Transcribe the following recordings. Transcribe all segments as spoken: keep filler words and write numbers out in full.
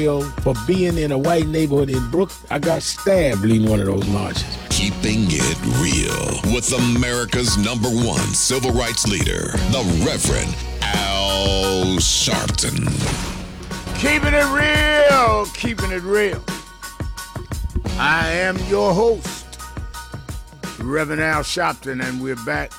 for being in a white neighborhood in Brooklyn. I got stabbed leading one of those marches. Keeping it real with America's number one civil rights leader, the Reverend Al Sharpton. Keeping it real, keeping it real. I am your host, Reverend Al Sharpton, and we're back.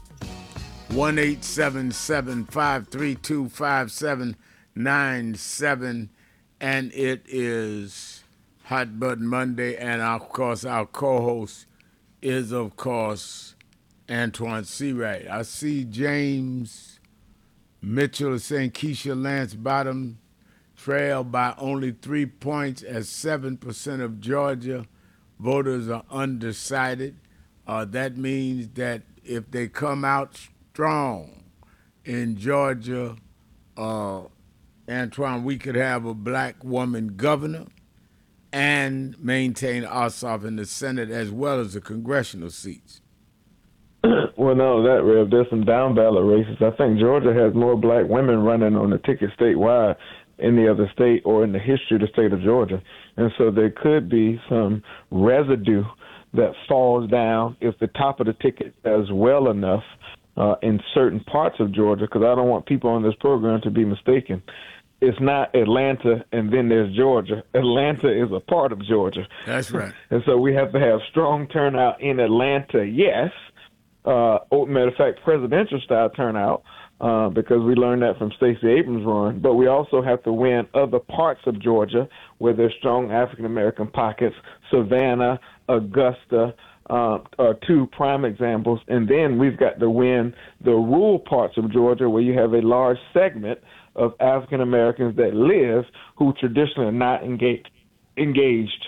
one eight seven seven, five three two, five seven nine seven, and it is Hot Button Monday, and of course our co-host is, of course, Antoine Seawright. I see James Mitchell is saying Keisha Lance Bottom trail by only three points as seven percent of Georgia voters are undecided. Uh, that means that if they come out strong in Georgia, uh, Antoine, we could have a black woman governor and maintain Ossoff in the Senate as well as the congressional seats. Well, no, that, Rev, there's some down ballot races. I think Georgia has more black women running on the ticket statewide in the other state or in the history of the state of Georgia. And so there could be some residue that falls down if the top of the ticket does well enough uh, in certain parts of Georgia, because I don't want people on this program to be mistaken. It's not Atlanta and then there's Georgia. Atlanta is a part of Georgia. That's right. And so we have to have strong turnout in Atlanta, yes. Uh, matter of fact, presidential style turnout, uh, because we learned that from Stacey Abrams' run. But we also have to win other parts of Georgia where there's strong African-American pockets. Savannah, Augusta uh, are two prime examples. And then we've got to win the rural parts of Georgia where you have a large segment of African-Americans that live who traditionally are not engaged. engaged.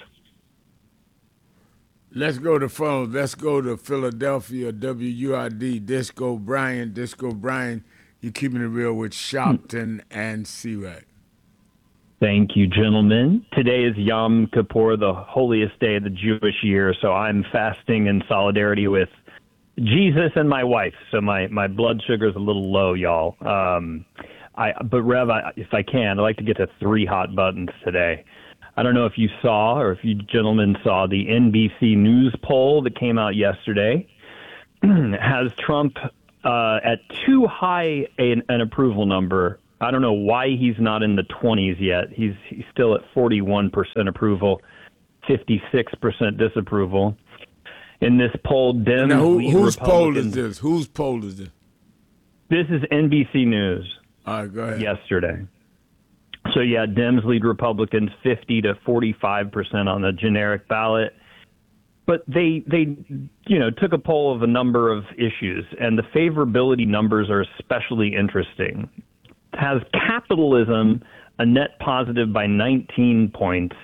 Let's go to phones. Let's go to Philadelphia, W U R D, Disco Brian. Disco Brian, you're keeping it real with Sharpton and Seawright. Thank you, gentlemen. Today is Yom Kippur, the holiest day of the Jewish year, so I'm fasting in solidarity with Jesus and my wife. So my, my blood sugar is a little low, y'all. Um, I, but, Rev, I, if I can, I'd like to get to three hot buttons today. I don't know if you saw or if you gentlemen saw the N B C News poll that came out yesterday. Has Trump uh, at too high an, an approval number. I don't know why he's not in the twenties yet. He's, he's still at forty-one percent approval, fifty-six percent disapproval. In this poll, Dems now, who, lead whose poll is Republicans. this? Whose poll is this? This is N B C News. All right, go ahead. Yesterday. So, yeah, Dems lead Republicans fifty to forty-five percent on the generic ballot. But they, they, you know, took a poll of a number of issues, and the favorability numbers are especially interesting. Has capitalism a net positive by nineteen points?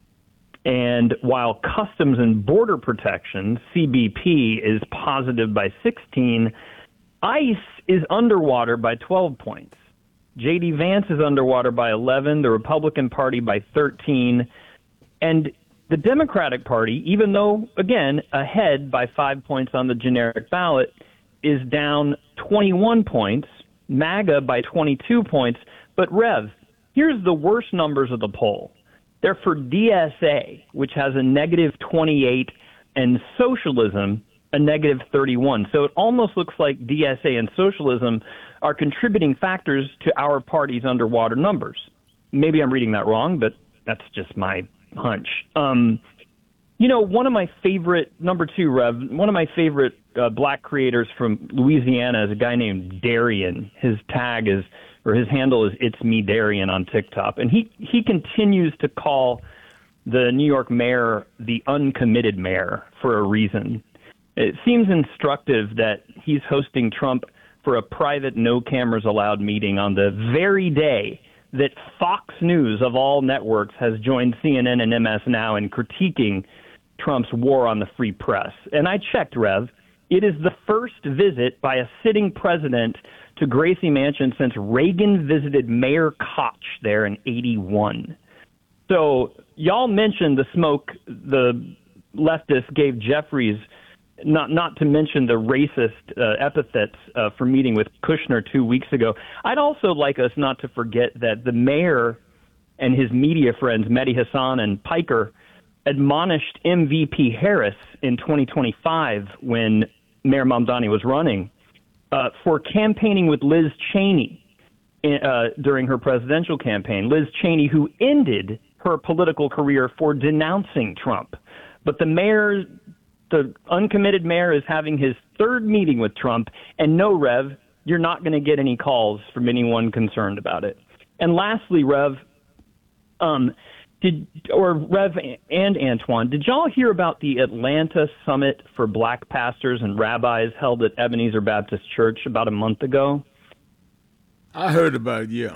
And while Customs and Border Protection, C B P, is positive by sixteen, ICE is underwater by twelve points. J D. Vance is underwater by eleven, the Republican Party by thirteen, and the Democratic Party, even though, again, ahead by five points on the generic ballot, is down twenty-one points, MAGA by twenty-two points. But, Rev, here's the worst numbers of the poll. They're for D S A, which has a negative twenty-eight, and socialism, a negative thirty-one. So it almost looks like D S A and socialism are contributing factors to our party's underwater numbers. Maybe I'm reading that wrong, but that's just my hunch. Um, you know, one of my favorite, number two, Rev, one of my favorite uh, black creators from Louisiana is a guy named Darian. His tag is, or his handle is It's Me Darian on TikTok. And he, he continues to call the New York mayor the uncommitted mayor for a reason. It seems instructive that he's hosting Trump for a private no cameras allowed meeting on the very day that Fox News of all networks has joined C N N and M S Now in critiquing Trump's war on the free press. And I checked, Rev. It is the first visit by a sitting president to Gracie Mansion since Reagan visited Mayor Koch there in eighty-one. So y'all mentioned the smoke the leftists gave Jeffries, not not to mention the racist uh, epithets uh, for meeting with Kushner two weeks ago. I'd also like us not to forget that the mayor and his media friends, Mehdi Hassan and Piker, admonished M V P Harris in twenty twenty-five when Mayor Mamdani was running uh, for campaigning with Liz Cheney in, uh, during her presidential campaign. Liz Cheney, who ended her political career for denouncing Trump. But the mayor, the uncommitted mayor, is having his third meeting with Trump, and no, Rev, you're not going to get any calls from anyone concerned about it. And lastly, Rev, um, did or Rev and Antoine, did y'all hear about the Atlanta Summit for Black Pastors and Rabbis held at Ebenezer Baptist Church about a month ago? I heard about it, yeah.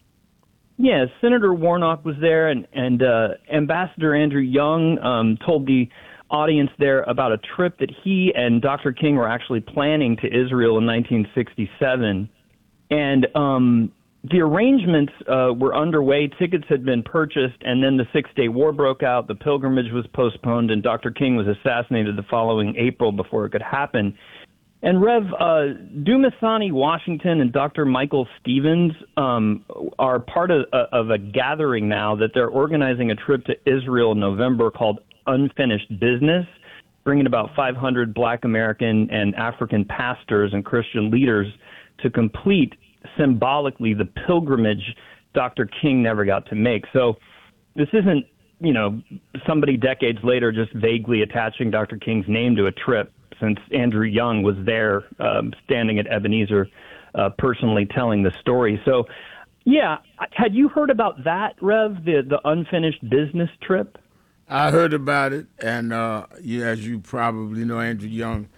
Yeah, Senator Warnock was there, and, and uh, Ambassador Andrew Young um, told the audience there about a trip that he and Doctor King were actually planning to Israel in nineteen sixty-seven. And um, the arrangements uh, were underway. Tickets had been purchased, and then the Six-Day War broke out. The pilgrimage was postponed, and Doctor King was assassinated the following April before it could happen. And Rev, uh, Dumasani Washington and Doctor Michael Stevens um, are part of, of a gathering now that they're organizing a trip to Israel in November called Unfinished Business, bringing about five hundred Black American and African pastors and Christian leaders to complete symbolically the pilgrimage Doctor King never got to make. So this isn't, you know, somebody decades later just vaguely attaching Doctor King's name to a trip, since Andrew Young was there um, standing at Ebenezer uh, personally telling the story. So, yeah, had you heard about that, Rev, the, the unfinished business trip? I heard about it, and uh, yeah, as you probably know, Andrew Young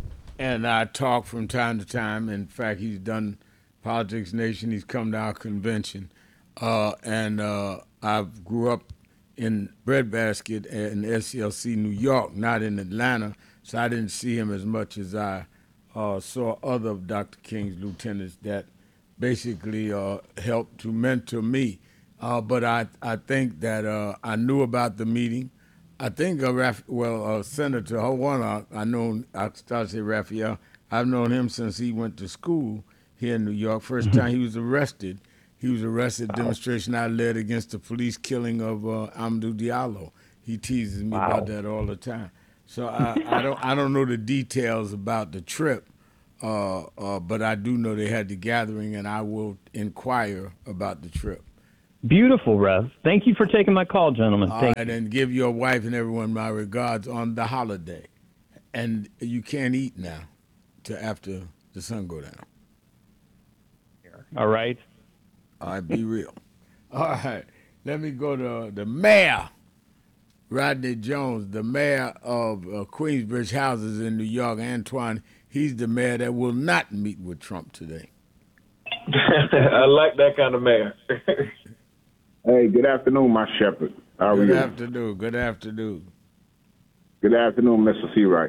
and I talk from time to time. In fact, he's done Politics Nation. He's come to our convention. Uh, and uh, I grew up in Breadbasket in S C L C, New York, not in Atlanta. So I didn't see him as much as I uh, saw other of Doctor King's lieutenants that basically uh, helped to mentor me. Uh, but I, I think that uh, I knew about the meeting. I think, uh, Raf- well, uh, Senator Warnock, I know, I started to say Raphael, I've known him since he went to school here in New York. First time he was arrested, he was arrested at a demonstration I led against the police killing of uh, Amadou Diallo. He teases me wow. about that all the time. So I, I don't I don't know the details about the trip, uh, uh, but I do know they had the gathering, and I will inquire about the trip. Beautiful, Rev. Thank you for taking my call, gentlemen. All Thank right, and give your wife and everyone my regards on the holiday. And you can't eat now till after the sun go down. All right. All right, be real. All right, let me go to the mayor. Rodney Jones, the mayor of uh, Queensbridge Houses in New York, Antoine, he's the mayor that will not meet with Trump today. I like that kind of mayor. Hey, good afternoon, my shepherd. How are Good you? afternoon. Good afternoon. Good afternoon, Mister Seawright.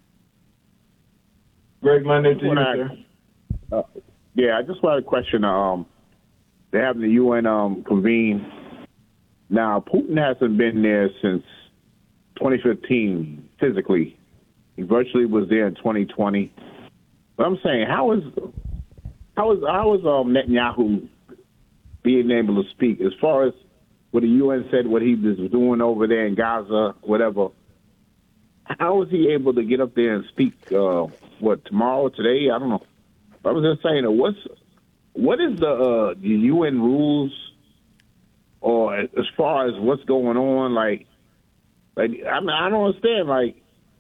Great Monday to you, I, sir. Uh, yeah, I just wanted to question, um, they're having the U N um, convene. Now, Putin hasn't been there since twenty fifteen, physically. He virtually was there in twenty twenty. But I'm saying, how is how is how is um, Netanyahu being able to speak as far as what the U N said, what he was doing over there in Gaza, whatever? How is he able to get up there and speak? Uh, what tomorrow, today? I don't know. I was just saying, what's what is the uh, the U N rules? Or as far as what's going on, like, like I mean, I don't understand. Like,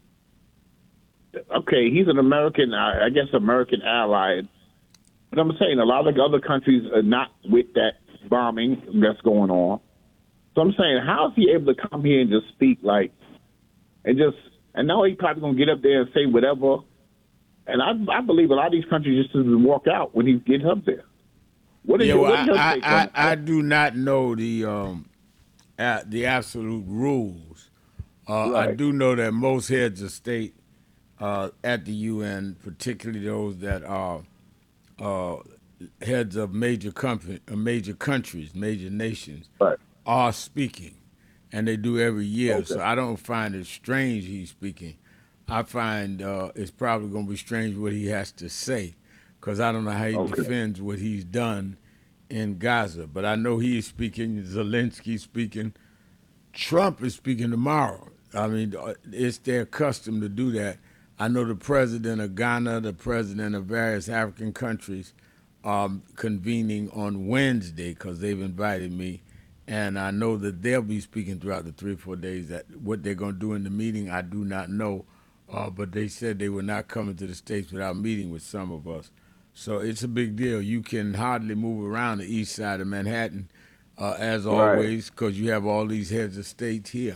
okay, he's an American, I guess, American ally, but I'm saying a lot of other countries are not with that bombing that's going on. So I'm saying, how is he able to come here and just speak like, and just, and now he's probably gonna get up there and say whatever. And I, I believe a lot of these countries just walk out when he gets up there. What is yeah, your, well, what is your I, take I, on I, I do not know the um, uh, the absolute rules. Uh, right. I do know that most heads of state uh, at the U N, particularly those that are uh, heads of major company, uh, major countries, major nations, right. are speaking, and they do every year. Okay. So I don't find it strange he's speaking. I find uh, it's probably going to be strange what he has to say, because I don't know how he okay. defends what he's done in Gaza. But I know he is speaking, Zelensky speaking, Trump is speaking tomorrow. I mean, it's their custom to do that. I know the president of Ghana, the president of various African countries um, convening on Wednesday because they've invited me. And I know that they'll be speaking throughout the three or four days. That what they're going to do in the meeting, I do not know. Uh, but they said they were not coming to the States without meeting with some of us. So it's a big deal. You can hardly move around the east side of Manhattan, uh, as always, because you have all these heads of states here.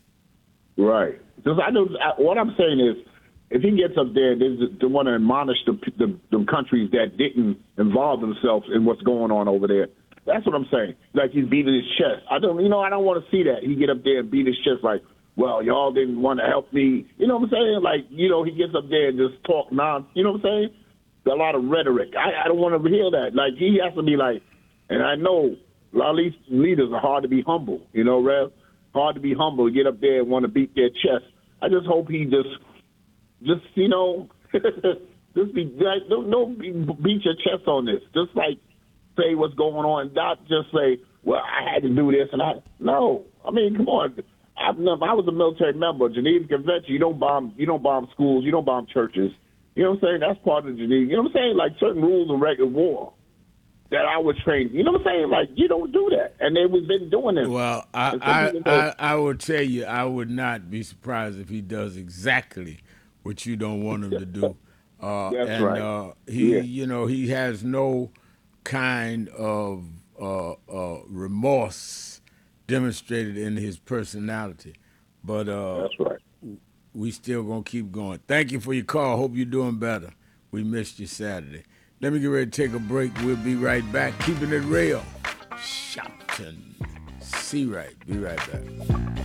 Right. Because I know what I'm saying is, if he gets up there, they, they want to admonish the, the the countries that didn't involve themselves in what's going on over there. That's what I'm saying. Like he's beating his chest. I don't, you know, I don't want to see that. He get up there and beat his chest like, well, y'all didn't want to help me. You know what I'm saying? Like, you know, he gets up there and just talk non. You know what I'm saying? A lot of rhetoric. I, I don't want to hear that. Like he has to be like, and I know a lot of these leaders are hard to be humble. You know, Rev, hard to be humble. Get up there and want to beat their chest. I just hope he just. Just, you know, just be, like, don't, don't beat your chest on this. Just, like, say what's going on. Not just say, well, I had to do this. and I No. I mean, come on. I, I was a military member. Geneva Convention, you don't bomb you don't bomb schools. You don't bomb churches. You know what I'm saying? That's part of the Geneva. You know what I'm saying? Like, certain rules of regular war that I was trained. You know what I'm saying? Like, you don't do that. And they was been doing this. Well, I, I, I, I would tell you, I would not be surprised if he does exactly what you don't want him to do. Uh, That's and, right. Uh, he, Yeah. you know, he has no kind of uh, uh, remorse demonstrated in his personality. But uh, That's right. we still gonna keep going. Thank you for your call. Hope you're doing better. We missed you Saturday. Let me get ready to take a break. We'll be right back. Keeping it real. Shopton. See right. Be right back.